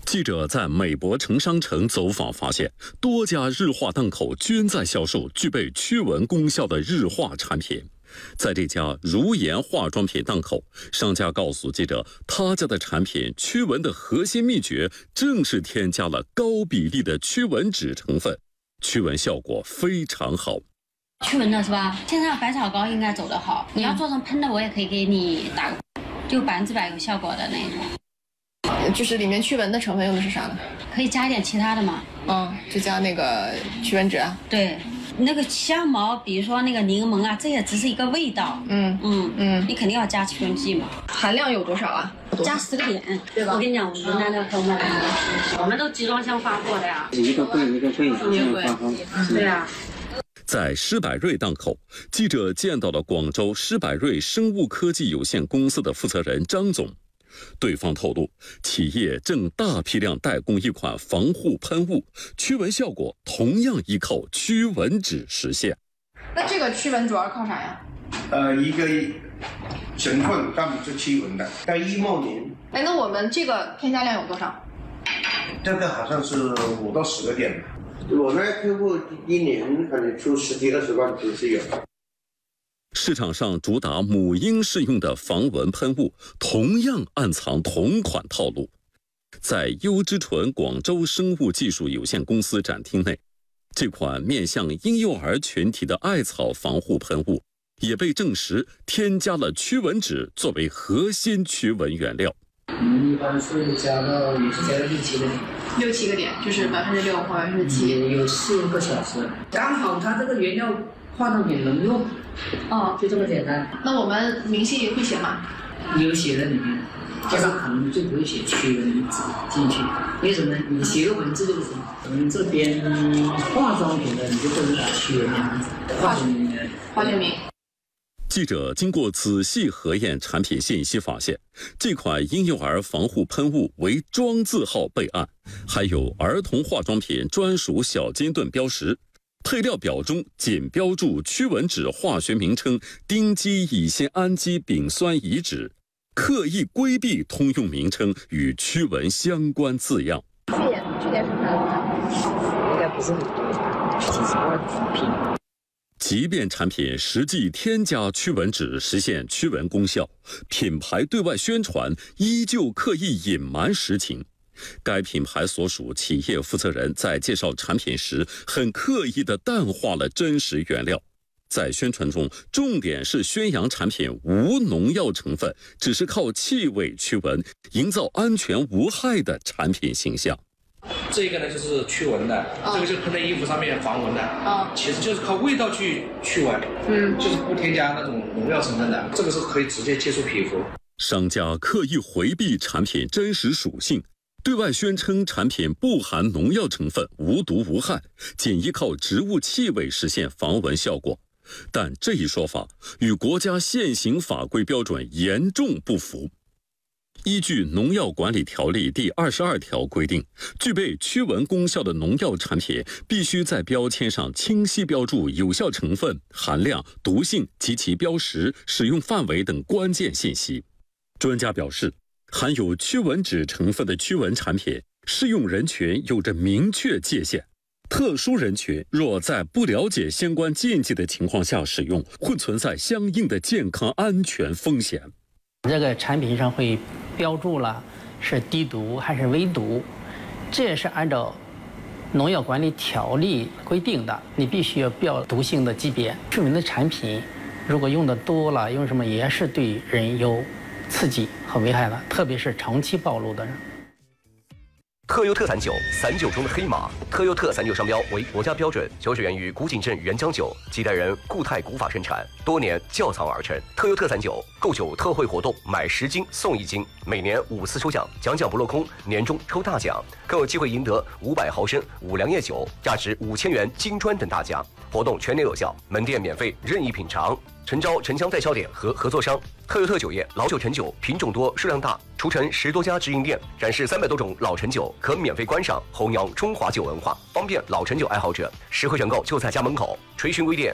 记者在美博城商城走访发现，多家日化档口均在销售具备驱蚊功效的日化产品。在这家如颜化妆品档口，商家告诉记者，他家的产品驱蚊的核心秘诀正是添加了高比例的驱蚊酯成分，驱蚊效果非常好。 驱蚊的是吧？现在百草膏应该走得好，你要做成喷的，我也可以给你打，就100%有效果的那种。 就是里面驱蚊的成分用的是啥呢？ 可以加一点其他的嘛？ 就加那个驱蚊酯啊。 对，那个香茅，比如说那个柠檬啊，这也只是一个味道。你肯定要加驱蚊剂嘛。 含量有多少啊？ 加10个点，对吧？我跟你讲，我们云南的朋友们，我们都集装箱发货的呀。 一个柜发货。 对啊。 在施百瑞档口，记者见到了广州施百瑞生物科技有限公司的负责人张总。对方透露，企业正大批量代工一款防护喷雾，驱蚊效果同样依靠驱蚊酯实现。 那这个驱蚊主要靠啥呀？ 一个成分专门是驱蚊的，叫1梦宁。 那我们这个添加量有多少？ 这个好像是5到10个点。 我们客户一年可能出10几20万只是有。 市场上主打母婴适用的防蚊喷雾，同样暗藏同款套路。在优之纯广州生物技术有限公司展厅内，这款面向婴幼儿群体的艾草防护喷雾，也被证实添加了驱蚊酯作为核心驱蚊原料。 我们一般是加到6、7个点 ，6、7个点，就是6%或7%， 有4个小时，刚好它这个原料化妆品能用。就这么简单。 那我们明细会写吗？ 有写在里面，但是可能就不会写驱蚊酯进去。为什么？你写个文字就行。我们这边化妆品的你就不能打驱蚊2个字， 化学名。 记者经过仔细核验产品信息发现，这款婴幼儿防护喷雾为庄字号备案，还有儿童化妆品专属小金盾标识。配料表中仅标注驱蚊酯化学名称丁基乙酰氨基丙酸乙酯，刻意规避通用名称与驱蚊相关字样。 去年生产的应该不是很多，几十万瓶。 即便产品实际添加驱蚊酯实现驱蚊功效，品牌对外宣传依旧刻意隐瞒实情。该品牌所属企业负责人在介绍产品时，很刻意地淡化了真实原料。在宣传中，重点是宣扬产品无农药成分，只是靠气味驱蚊，营造安全无害的产品形象。 这个呢就是驱蚊的，这个就是喷在衣服上面防蚊的，其实就是靠味道去驱蚊，就是不添加那种农药成分的，这个是可以直接接触皮肤。 商家刻意回避产品真实属性，对外宣称产品不含农药成分，无毒无害，仅依靠植物气味实现防蚊效果。但这一说法与国家现行法规标准严重不符。依据《农药管理条例》第22条规定，具备驱蚊功效的农药产品必须在标签上清晰标注有效成分、含量、毒性及其标识、使用范围等关键信息。专家表示，含有驱蚊酯成分的驱蚊产品，适用人群有着明确界限。特殊人群若在不了解相关禁忌的情况下使用，会存在相应的健康安全风险。 这个产品上会标注了是低毒还是微毒，这也是按照农药管理条例规定的，你必须要标毒性的级别。驱蚊的产品如果用的多了，用什么也是对人有刺激和危害的，特别是长期暴露的人。 特优特散酒，散酒中的黑马。特优特散酒商标为国家标准，酒水源于古井镇原浆酒，几代人固态古法生产，多年窖藏而成。特优特散酒购酒特惠活动，买10斤送1斤，每年5次抽奖，奖不落空，年终抽大奖，更有机会赢得500毫升五粮液酒，价值5000元金砖等大奖。活动全年有效，门店免费任意品尝。诚招城乡代销点和合作商。特优特酒业老酒陈酒，品种多，数量大，除城10多家直营店，展示300多种老陈酒，可免费观赏，弘扬中华酒文化，方便老陈酒爱好者。实惠选购就在家门口。垂询微店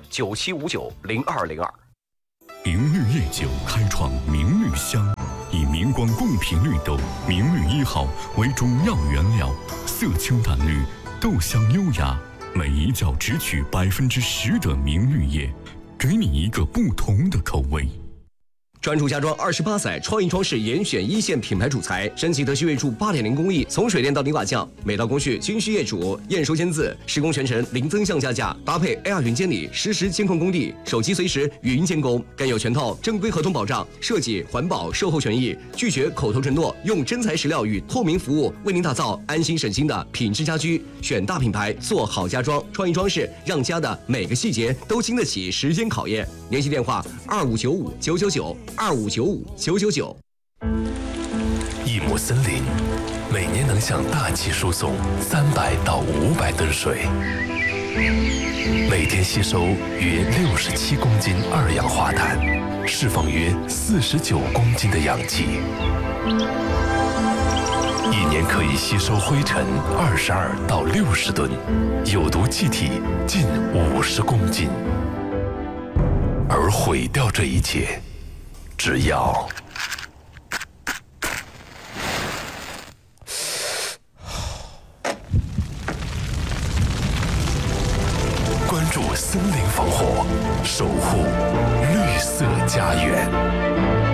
18297590202，182975902。 明绿烈酒开创明绿香，以明明光贡品绿豆，明绿1号为中药原料，色清淡绿，豆香优雅，每一角只取10%的明绿叶，给你一个不同的口味。 专注家装28载，创意装饰严选1线品牌主材，升级德系锐铸8.0工艺，从水电到泥瓦匠，每道工序均需业主验收签字，施工全程零增项加价，搭配 AR 云监理，实时监控工地，手机随时语音监工，更有全套正规合同保障，设计、环保、售后权益，拒绝口头承诺，用真材实料与透明服务，为您打造安心省心的品质家居。选大品牌，做好家装，创意装饰，让家的每个细节都经得起时间考验。联系电话2595999259959999。 一亩森林每年能向大气输送300到500吨水，每天吸收约67公斤二氧化碳，释放约49公斤的氧气，一年可以吸收灰尘22到60吨，有毒气体近50公斤。而毁掉这一切，只要关注森林防火，守护绿色家园。